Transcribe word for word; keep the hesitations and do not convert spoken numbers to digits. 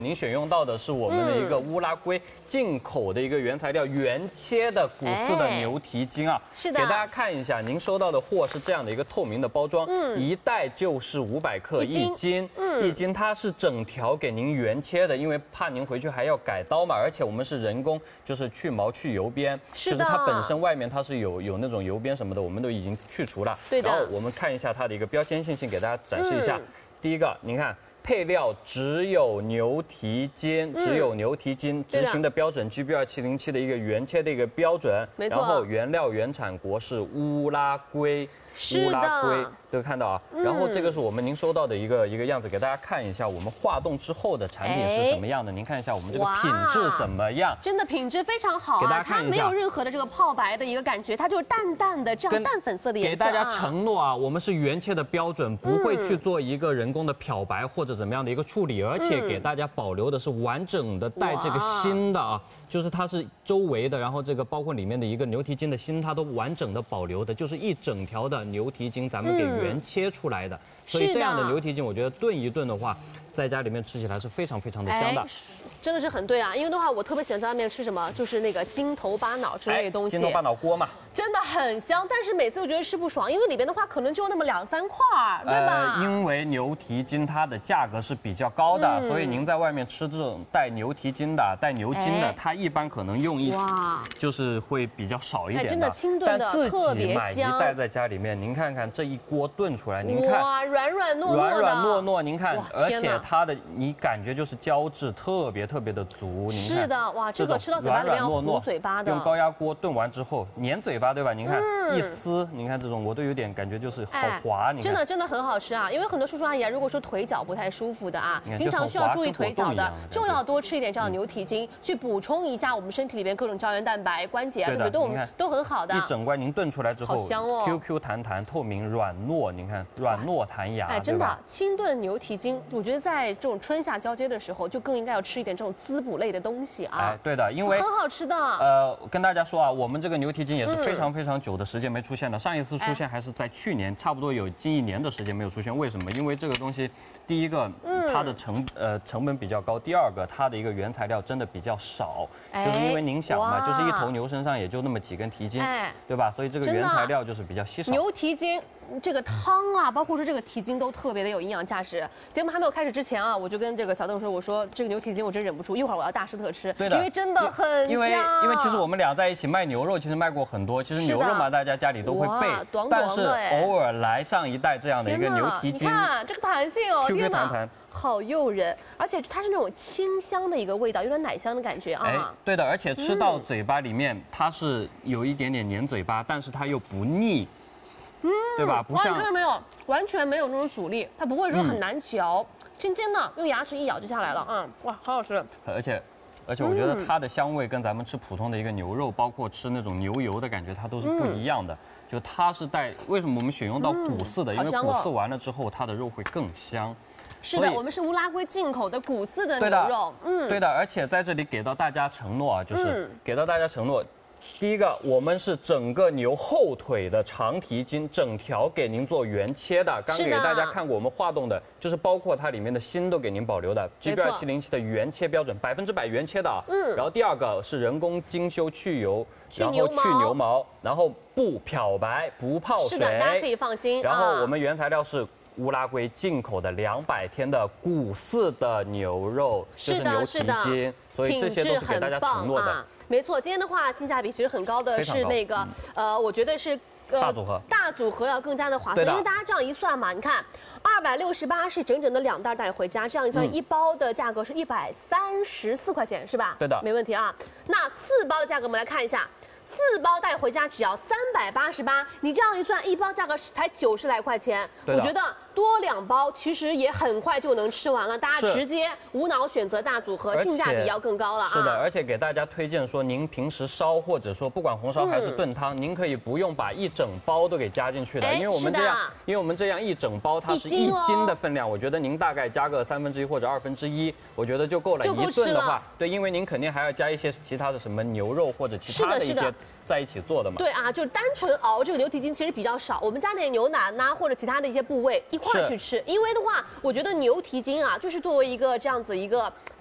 您选用到的是我们的一个乌拉圭进口的一个原材料原切的谷饲的牛蹄筋啊， 是的， 给大家看一下，您收到的货是这样的一个透明的包装，嗯，一袋就是五百克一斤，嗯，一斤它是整条给您原切的，因为怕您回去还要改刀嘛，而且我们是人工就是去毛去油边， 是就是它本身外面它是有有那种油边什么的，我们都已经去除了， 对的。 然后我们看一下它的一个标签信息，给大家展示一下，嗯、第一个，您看。 配料只有牛蹄筋，只有牛蹄筋，执行的标准 G B 二七零七的一个原切的一个标准， 没错。 然后原料原产国是乌拉圭，乌拉圭都看到啊。然后这个是我们您收到的一个一个样子，给大家看一下我们化冻之后的产品是什么样的。您看一下我们这个品质怎么样？ 真的品质非常好啊， 给大家看一下， 它没有任何的这个泡白的一个感觉，它就是淡淡的这样淡粉色的颜色。 给大家承诺啊，我们是原切的标准，不会去做一个人工的漂白或者怎么样的一个处理，而且给大家保留的是完整的带这个心的啊，就是它是周围的，然后这个包括里面的一个牛蹄筋的心，它都完整的保留的，就是一整条的牛蹄筋咱们给原切出来的，所以这样的牛蹄筋，我觉得炖一炖的话。 在家里面吃起来是非常非常的香的， 真的是很对啊！因为的话，我特别喜欢在外面吃什么，就是那个筋头巴脑之类的东西。 筋头巴脑锅嘛， 真的很香，但是每次我觉得吃不爽，因为里边的话可能就那么两三块，对吧？ 呃，因为牛蹄筋它的价格是比较高的，嗯、所以您在外面吃这种带牛蹄筋的、带牛筋的，它一般可能用一就是会比较少一点的。 真的清炖的特别香。 但自己买一袋在家里面，您看看这一锅炖出来，您看哇，软软糯糯的， 软软糯糯，您看，而且。 它的你感觉就是胶质特别特别的足，您看是的，哇，这个吃到嘴巴里面要糊嘴巴的。 用高压锅炖完之后粘嘴巴，对吧？您看、嗯、一撕，您看这种我都有点感觉就是好滑，哎、你看真的真的很好吃啊！因为很多叔叔阿姨啊，如果说腿脚不太舒服的啊，平常需要注意腿脚的，就要多吃一点这样的牛蹄筋，去补充一下我们身体里面各种胶原蛋白、关节啊，对不对？对我们都很好的。 一整罐您炖出来之后， 好香哦 ，Q Q 弹弹、透明软糯，您看软糯弹牙， 哎，真的清炖牛蹄筋，我觉得在这种春夏 交接的时候，就更应该要吃一点这种滋补类的东西啊！ 哎，对的，因为很好吃的。 呃，跟大家说啊，我们这个牛蹄筋也是非常非常久的时间没出现的，上一次出现还是在去年，差不多有近一年的时间没有出现。为什么？因为这个东西，第一个它的成呃成本比较高，第二个它的一个原材料真的比较少，就是因为您想嘛，就是一头牛身上也就那么几根蹄筋，对吧？所以这个原材料就是比较稀少。 牛蹄筋。 这个汤啊，包括说这个蹄筋都特别的有营养价值。节目还没有开始之前啊，我就跟这个小邓说，我说这个牛蹄筋我真忍不住，一会儿我要大吃特吃， 对的， 因为真的很香。 因为因为其实我们俩在一起卖牛肉，其实卖过很多。其实牛肉嘛，大家家里都会备，但是偶尔来上一袋这样的一个牛蹄筋， 你看这个弹性哦 ，Q Q 弹弹， 好诱人，而且它是那种清香的一个味道，有点奶香的感觉啊。哎， 对的，而且吃到嘴巴里面，它是有一点点粘嘴巴，但是它又不腻。 嗯，对吧？不像， 你看到没有，完全没有那种阻力，它不会说很难嚼，轻轻的用牙齿一咬就下来了。嗯，哇，好好吃。 而且，而且我觉得它的香味跟咱们吃普通的一个牛肉，包括吃那种牛油的感觉，它都是不一样的。就它是带，为什么我们选用到谷饲的？因为谷饲完了之后，它的肉会更香。 是的，我们是乌拉圭进口的谷饲的牛肉。 嗯，对的，而且在这里给到大家承诺啊，就是给到大家承诺。 第一个，我们是整个牛后腿的长蹄筋，整条给您做原切的。刚给大家看过我们化冻的，就是包括它里面的心都给您保留的 G B 二七零七的原切标准，百分之百原切的啊。嗯。然后第二个是人工精修去油，然后去牛毛，然后不漂白，不泡水。 是的，大家可以放心。 然后我们原材料是乌拉圭进口的两百天的谷饲的牛肉，这是牛蹄筋，所以这些都是给大家承诺的。 没错，今天的话性价比其实很高的是那个，嗯、呃，我觉得是呃大组合， 大组合要更加的划算，因为大家这样一算嘛，你看二百六十八是整整的两袋带回家，这样一算、嗯、一包的价格是一百三十四块钱，是吧？ 对的， 没问题啊。那四包的价格我们来看一下。 四包带回家只要三百八十八，你这样一算，一包价格才九十来块钱。我觉得多两包其实也很快就能吃完了，大家直接无脑选择大组合，性价比要更高了啊。 是的，而且给大家推荐说，您平时烧或者说不管红烧还是炖汤，嗯、您可以不用把一整包都给加进去的，因为我们这样，因为我们这样一整包它是一斤的分量，我觉得您大概加个三分之一或者二分之一，我觉得就够了。一顿的话，对，因为您肯定还要加一些其他的什么牛肉或者其他的一些。 在一起做的嘛？ 对啊，就单纯熬这个牛蹄筋其实比较少，我们加点牛腩呐、啊，或者其他的一些部位一块儿去吃。因为的话，我觉得牛蹄筋啊，就是作为一个这样子一个